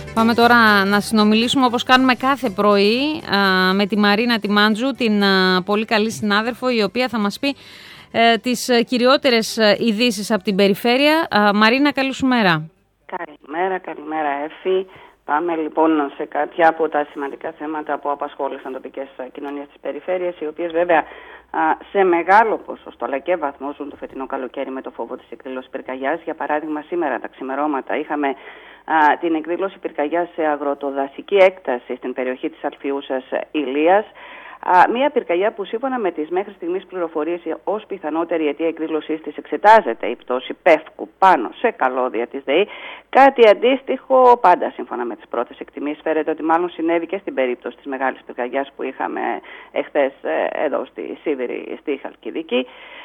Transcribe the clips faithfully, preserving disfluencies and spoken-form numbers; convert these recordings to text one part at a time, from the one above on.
Πάμε τώρα να συνομιλήσουμε όπως κάνουμε κάθε πρωί α, με τη Μαρίνα Τιμάντζου, την α, πολύ καλή συνάδελφο, η οποία θα μας πει ε, τις κυριότερες ειδήσεις από την περιφέρεια. Α, Μαρίνα, καλή σου μέρα. Καλημέρα, καλημέρα Εφη. Πάμε λοιπόν σε κάποια από τα σημαντικά θέματα που απασχόλησαν τοπικές κοινωνίες της περιφέρειας, οι οποίες βέβαια σε μεγάλο ποσοστό αλλά και βαθμό ζουν το φετινό καλοκαίρι με το φόβο της εκδήλωσης πυρκαγιάς. Για παράδειγμα, σήμερα τα ξημερώματα είχαμε α, την εκδήλωση πυρκαγιάς σε αγροτοδασική έκταση στην περιοχή της Αλφιούσας Ηλίας. Μία πυρκαγιά που σύμφωνα με τις μέχρι στιγμής πληροφορίες ως πιθανότερη αιτία εκδήλωσής της εξετάζεται η πτώση πεύκου πάνω σε καλώδια της ΔΕΗ. Κάτι αντίστοιχο, πάντα σύμφωνα με τις πρώτες εκτιμήσεις, φέρεται ότι μάλλον συνέβη και στην περίπτωση της μεγάλης πυρκαγιάς που είχαμε εχθές εδώ στη Σίβηρη, στη Χαλκιδική,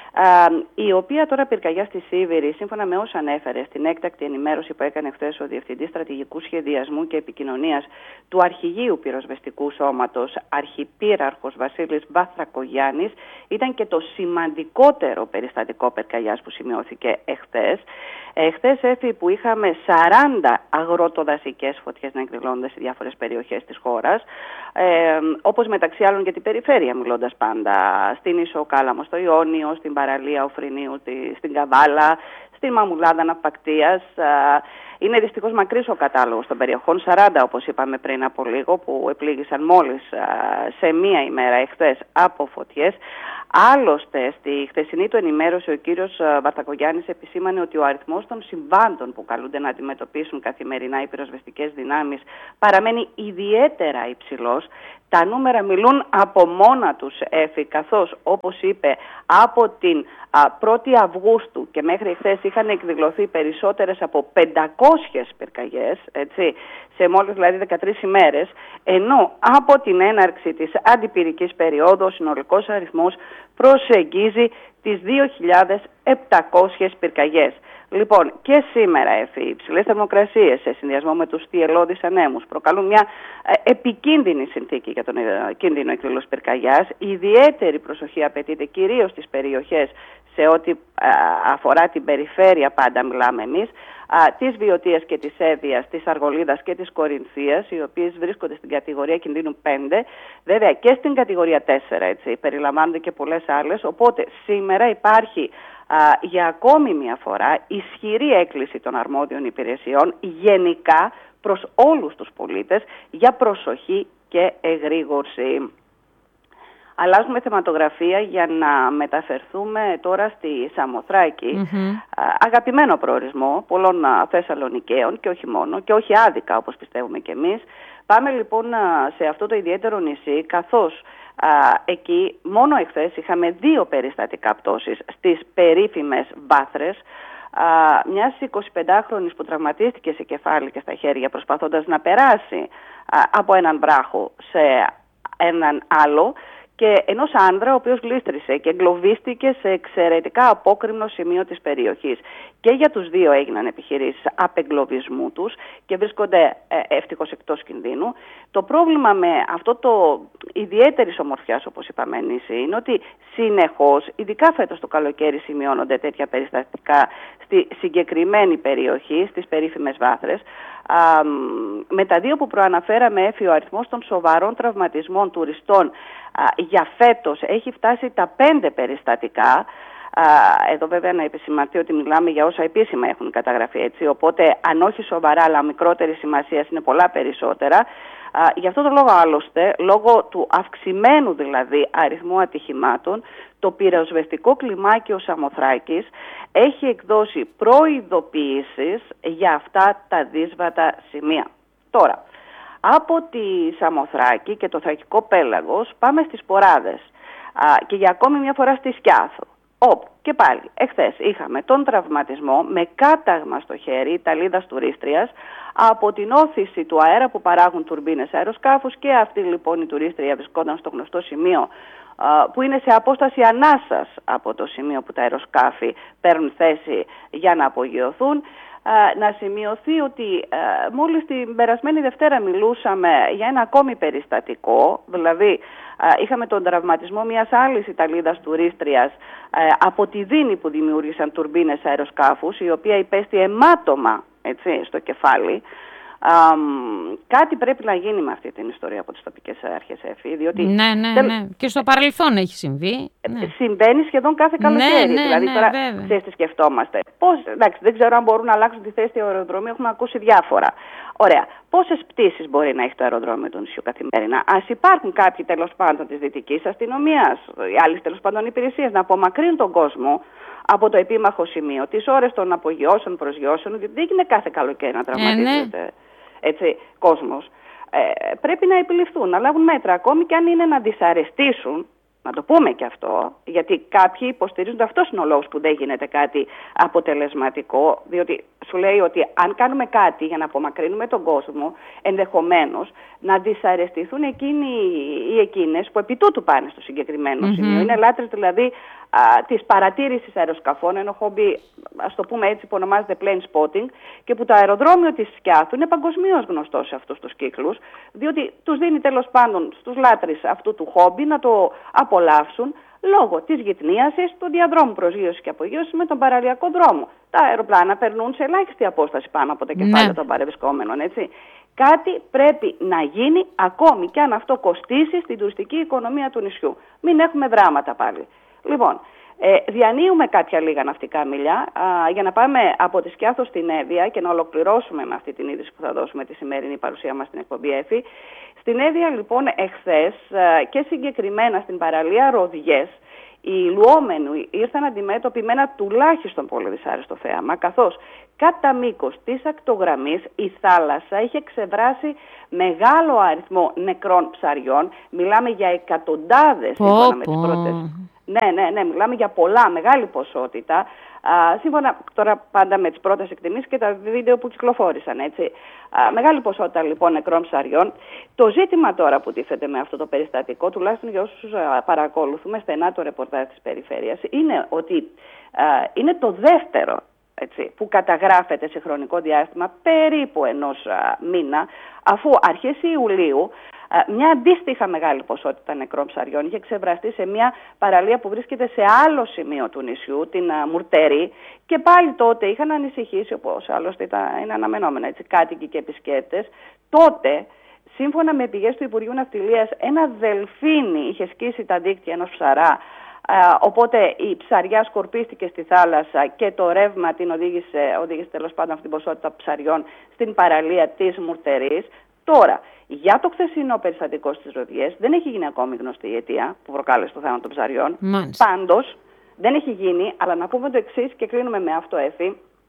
η οποία τώρα πυρκαγιά στη Σίβηρη, σύμφωνα με όσα ανέφερε στην έκτακτη ενημέρωση που έκανε χθες ο Διευθυντής Στρατηγικού Σχεδιασμού και Επικοινωνίας του Αρχηγείου Πυροσβεστικού Σώματος, Αρχιπύραρχος Βασίλης Βαθρακογιάννης, ήταν και το σημαντικότερο περιστατικό πυρκαγιάς που σημειώθηκε εχθές. Εχθές έφη που είχαμε σαράντα αγροτοδασικές φωτιές να εκδηλώνονται σε διάφορες περιοχές της χώρας, ε, όπως μεταξύ άλλων και την περιφέρεια, μιλώντας πάντα στην Ισοκάλαμο, στο Ιόνιο, στην παραλία Οφρινίου, στην Καβάλα, στην Μαμουλάδα Ναυπακτίας. Είναι δυστυχώς μακρύς ο κατάλογος των περιοχών, σαράντα όπως είπαμε πριν από λίγο, που επλήγησαν μόλις σε μία ημέρα εχθές από φωτιές. Άλλωστε, στη χθεσινή του ενημέρωση, ο κύριος Βαθρακογιάννης επισήμανε ότι ο αριθμός των συμβάντων που καλούνται να αντιμετωπίσουν καθημερινά οι πυροσβεστικές δυνάμεις παραμένει ιδιαίτερα υψηλός. Τα νούμερα μιλούν από μόνα τους, Εφη, καθώς, όπως είπε, από την α, πρώτη Αυγούστου και μέχρι χθες είχαν εκδηλωθεί περισσότερες από πεντακόσιες πυρκαγιές, έτσι, σε μόλις δηλαδή δεκατρείς ημέρες, ενώ από την έναρξη της αντιπυρικής περίοδου ο συνολικός αριθμός προσεγγίζει τις δύο χιλιάδες επτακόσιες πυρκαγιές. Λοιπόν, και σήμερα, Εφη, οι υψηλές θερμοκρασίες σε συνδυασμό με τους θυελλώδεις ανέμους προκαλούν μια ε, επικίνδυνη συνθήκη για τον ε, κίνδυνο εκδήλωσης πυρκαγιάς. Ιδιαίτερη προσοχή απαιτείται κυρίως στις περιοχές σε ό,τι ε, αφορά την περιφέρεια, πάντα μιλάμε εμείς, α, της Βιωτίας και της Εύβοιας, της Αργολίδας και της Κορινθίας, οι οποίες βρίσκονται στην κατηγορία κινδύνου πέντε, βέβαια και στην κατηγορία τέσσερα, έτσι, περιλαμβάνονται και πολλές άλλες, οπότε σήμερα υπάρχει α, για ακόμη μια φορά ισχυρή έκκληση των αρμόδιων υπηρεσιών γενικά προς όλους τους πολίτες για προσοχή και εγρήγορση. Αλλάζουμε θεματογραφία για να μεταφερθούμε τώρα στη Σαμοθράκη, mm-hmm. αγαπημένο προορισμό πολλών Θεσσαλονικαίων και όχι μόνο, και όχι άδικα όπως πιστεύουμε κι εμείς. Πάμε λοιπόν σε αυτό το ιδιαίτερο νησί, καθώς α, εκεί μόνο εχθές είχαμε δύο περιστατικά πτώσης στις περίφημες Βάθρες, α, μιας εικοσιπεντάχρονης που τραυματίστηκε σε κεφάλι και στα χέρια προσπαθώντας να περάσει α, από έναν βράχο σε έναν άλλο, και ενός άνδρα ο οποίος γλίστρισε και εγκλωβίστηκε σε εξαιρετικά απόκρημνο σημείο της περιοχής. Και για τους δύο έγιναν επιχειρήσεις απεγκλωβισμού τους και βρίσκονται ε, ευτυχώς εκτός κινδύνου. Το πρόβλημα με αυτό το ιδιαίτερης ομορφιάς, όπως είπαμε νησί, είναι ότι συνεχώς, ειδικά φέτος το καλοκαίρι, σημειώνονται τέτοια περιστατικά στη συγκεκριμένη περιοχή, στις περίφημες Βάθρες. Α, με τα δύο που προαναφέραμε, Έφη, ο αριθμός των σοβαρών τραυματισμών τουριστών α, για φέτος έχει φτάσει τα πέντε περιστατικά. Α, εδώ βέβαια να επισημανθεί ότι μιλάμε για όσα επίσημα έχουν καταγραφεί, έτσι, οπότε αν όχι σοβαρά αλλά μικρότερη σημασία είναι πολλά περισσότερα. Α, γι' αυτό το λόγο άλλωστε, λόγω του αυξημένου δηλαδή αριθμού ατυχημάτων, το πυροσβεστικό κλιμάκιο Σαμοθράκης έχει εκδώσει προειδοποιήσεις για αυτά τα δύσβατα σημεία. Τώρα, από τη Σαμοθράκη και το Θρακικό Πέλαγος πάμε στις Ποράδες α, και για ακόμη μια φορά στη Σκιάθο, όπου και πάλι εχθές είχαμε τον τραυματισμό με κάταγμα στο χέρι Ιταλίδας τουρίστριας από την όθηση του αέρα που παράγουν τουρμπίνες αεροσκάφους, και αυτή λοιπόν η τουρίστρια βρισκόταν στο γνωστό σημείο που είναι σε απόσταση ανάσας από το σημείο που τα αεροσκάφη παίρνουν θέση για να απογειωθούν. Να σημειωθεί ότι μόλις την περασμένη Δευτέρα μιλούσαμε για ένα ακόμη περιστατικό, δηλαδή είχαμε τον τραυματισμό μιας άλλης Ιταλίδας τουρίστριας από τη Δίνη που δημιούργησαν τουρμπίνες αεροσκάφους, η οποία υπέστη αιμάτωμα, έτσι, στο κεφάλι. Α, κάτι πρέπει να γίνει με αυτή την ιστορία από τις τοπικές αρχές, Εφη, διότι... Ναι, ναι, δεν... ναι. Και στο παρελθόν έχει συμβεί. Ναι. Συμβαίνει σχεδόν κάθε καλοκαίρι. Ναι, ναι, δηλαδή, ναι, τώρα βέβαια. τι σκεφτόμαστε. Πώς, εντάξει, δεν ξέρω αν μπορούν να αλλάξουν τη θέση του αεροδρομίου, έχουμε ακούσει διάφορα. Ωραία. Πόσες πτήσεις μπορεί να έχει το αεροδρόμιο του νησιού καθημερινά? Ας υπάρχουν κάποιοι τέλος πάντων της δυτικής αστυνομίας, οι άλλες τέλος πάντων υπηρεσίες, να απομακρύνουν τον κόσμο από το επίμαχο σημείο, τις ώρες των απογειώσεων, προσγειώσεων, γιατί δεν είναι κάθε καλοκαίρι να τραυματίζεται. Ε, ναι. Έτσι, κόσμος, ε, πρέπει να επιληφθούν, να λάβουν μέτρα, ακόμη και αν είναι να δυσαρεστήσουν, να το πούμε και αυτό, γιατί κάποιοι υποστηρίζουν αυτός είναι ο λόγος που δεν γίνεται κάτι αποτελεσματικό, διότι σου λέει ότι αν κάνουμε κάτι για να απομακρύνουμε τον κόσμο, ενδεχομένως να δυσαρεστηθούν εκείνοι ή εκείνες που επί τούτου πάνε στο συγκεκριμένο mm-hmm. σημείο. Είναι λάτρες δηλαδή α, της παρατήρησης αεροσκαφών, ένα χόμπι, ας το πούμε έτσι, που ονομάζεται plane spotting, και που το αεροδρόμιο της Σκιάθου είναι παγκοσμίως γνωστό σε αυτούς τους κύκλους, διότι τους δίνει τέλος πάντων στους λάτρεις αυτού του χόμπι να το απολαύσουν λόγω της γυτνίασης του διαδρόμου προσγείωσης και απογείωσης με τον παραλιακό δρόμο. Τα αεροπλάνα περνούν σε ελάχιστη απόσταση πάνω από τα κεφάλια ναι. των παρευρισκόμενων, έτσι. Κάτι πρέπει να γίνει, ακόμη και αν αυτό κοστίσει στην τουριστική οικονομία του νησιού. Μην έχουμε δράματα πάλι. Λοιπόν, ε, διανύουμε κάποια λίγα ναυτικά μίλια α, για να πάμε από τη Σκιάθο στην Εύβοια και να ολοκληρώσουμε με αυτή την είδηση που θα δώσουμε τη σημερινή παρουσία μας στην εκπομπή Εφη. Στην Εύβοια λοιπόν εχθές και συγκεκριμένα στην παραλία Ροδιές, οι λουόμενοι ήρθαν αντιμέτωποι με ένα τουλάχιστον πολύ δυσάρεστο θέαμα, καθώς κατά μήκος της ακτογραμμής η θάλασσα είχε ξεβράσει μεγάλο αριθμό νεκρών ψαριών. Μιλάμε για εκατοντάδες σύμφωνα με τις πρώτες. Ναι, ναι, ναι, μιλάμε για πολλά, μεγάλη ποσότητα. Α, σύμφωνα τώρα πάντα με τις πρώτες εκτιμήσεις και τα βίντεο που κυκλοφόρησαν, έτσι. Α, μεγάλη ποσότητα λοιπόν νεκρών ψαριών. Το ζήτημα τώρα που τίθεται με αυτό το περιστατικό, τουλάχιστον για όσους α, παρακολουθούμε στενά το ρεπορτάζ της περιφέρειας, είναι ότι α, είναι το δεύτερο, έτσι, που καταγράφεται σε χρονικό διάστημα περίπου ενός α, μήνα, αφού αρχές Ιουλίου μια αντίστοιχα μεγάλη ποσότητα νεκρών ψαριών είχε ξεβραστεί σε μια παραλία που βρίσκεται σε άλλο σημείο του νησιού, την uh, Μουρτέρη, και πάλι τότε είχαν ανησυχήσει, όπως άλλωστε ήταν, είναι αναμενόμενα, έτσι, κάτοικοι και επισκέπτες. Τότε, σύμφωνα με πηγές του Υπουργείου Ναυτιλίας, ένα δελφίνι είχε σκίσει τα δίκτυα ενός ψαρά, uh, οπότε η ψαριά σκορπίστηκε στη θάλασσα και το ρεύμα την οδήγησε, οδήγησε τέλος πάντων αυτή την ποσότητα ψαριών στην παραλία της Μουρτερής. Τώρα, για το χθεσινό περιστατικό στις Ροδιές δεν έχει γίνει ακόμη γνωστή η αιτία που προκάλεσε το θέμα των ψαριών. Μάλιστα. Πάντως, δεν έχει γίνει, αλλά να πούμε το εξής και κλείνουμε με αυτό, Εφη.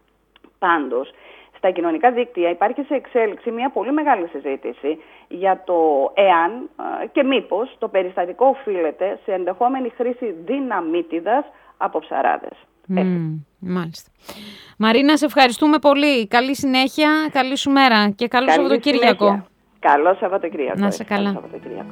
Πάντως, στα κοινωνικά δίκτυα υπάρχει σε εξέλιξη μια πολύ μεγάλη συζήτηση για το εάν και μήπως το περιστατικό οφείλεται σε ενδεχόμενη χρήση δυναμίτιδας από ψαράδες. Mm, μάλιστα. Μαρίνα, σε ευχαριστούμε πολύ. Καλή συνέχεια, καλή σου μέρα και καλό καλή Σαββατοκύριακο. Συνέχεια. Καλό Σαββατοκύριακο. Να σε καλά. Σαββατοκύριακο.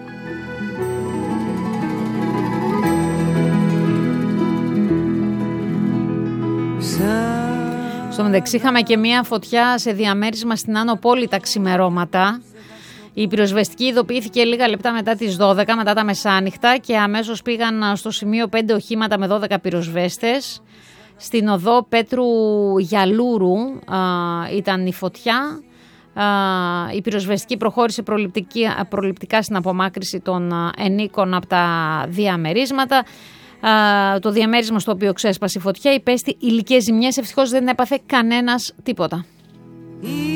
Στο μεταξύ είχαμε και μία φωτιά σε διαμέρισμα στην Άνω Πόλη τα ξημερώματα. Η πυροσβεστική ειδοποιήθηκε λίγα λεπτά μετά τις δώδεκα, μετά τα μεσάνυχτα, και αμέσως πήγαν στο σημείο πέντε οχήματα με δώδεκα πυροσβέστες. Στην οδό Πέτρου Γιαλούρου α, ήταν η φωτιά. Α, η πυροσβεστική προχώρησε προληπτικά στην απομάκρυση των ενίκων από τα διαμερίσματα. Α, το διαμέρισμα στο οποίο ξέσπασε η φωτιά υπέστη υλικές ζημιές. Ευτυχώς δεν έπαθε κανένας τίποτα.